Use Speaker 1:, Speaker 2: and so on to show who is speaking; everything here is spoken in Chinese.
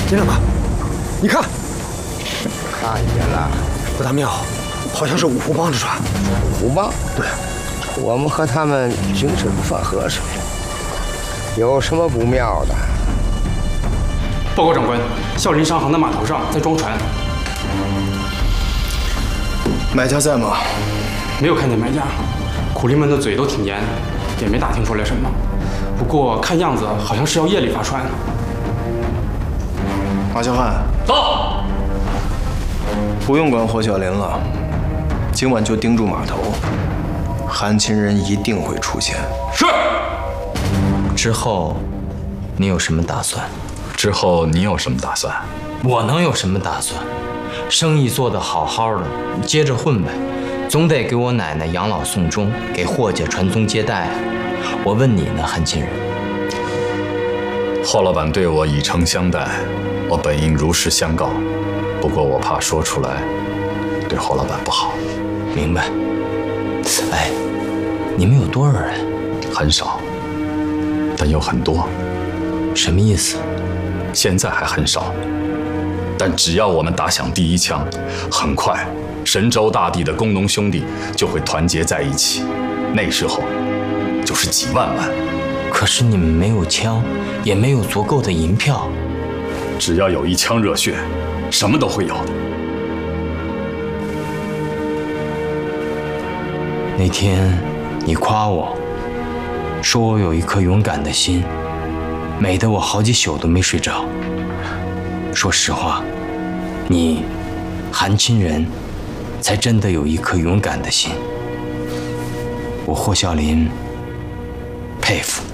Speaker 1: 金正哥，你看，
Speaker 2: 看见了，
Speaker 1: 这大庙好像是五湖帮之船。
Speaker 2: 五湖帮？
Speaker 1: 对，
Speaker 2: 我们和他们精神不算和尚，有什么不妙的？
Speaker 3: 报告长官，孝林商行的码头上在装船，
Speaker 4: 买家在吗？
Speaker 3: 没有看见买家。苦力们的嘴都挺严，也没打听出来什么。不过看样子好像是要夜里发船。
Speaker 4: 马小汉，
Speaker 3: 到。
Speaker 4: 不用管霍小林了，今晚就盯住码头，韩秦人一定会出现。
Speaker 3: 是。
Speaker 5: 之后，你有什么打算？
Speaker 6: 之后你有什么打算？
Speaker 5: 我能有什么打算？生意做得好好的，接着混呗，总得给我奶奶养老送终，给霍家传宗接代啊！我问你呢，韩亲人。
Speaker 6: 霍老板对我以诚相待，我本应如实相告，不过我怕说出来对霍老板不好。
Speaker 5: 明白。哎，你们有多少人？
Speaker 6: 很少，但有很多。
Speaker 5: 什么意思？
Speaker 6: 现在还很少，但只要我们打响第一枪，很快神州大地的工农兄弟就会团结在一起，那时候就是几万万。
Speaker 5: 可是你们没有枪，也没有足够的银票。
Speaker 6: 只要有一腔热血，什么都会有的。
Speaker 5: 那天你夸我，说我有一颗勇敢的心，美得我好几宿都没睡着。说实话，你，韩亲人，才真的有一颗勇敢的心。我霍孝林佩服。